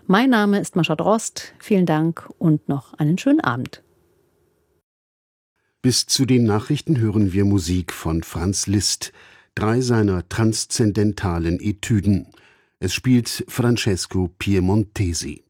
Mein Name ist Mascha Drost. Vielen Dank und noch einen schönen Abend. Bis zu den Nachrichten hören wir Musik von Franz Liszt, 3 seiner transzendentalen Etüden. Es spielt Francesco Piemontesi.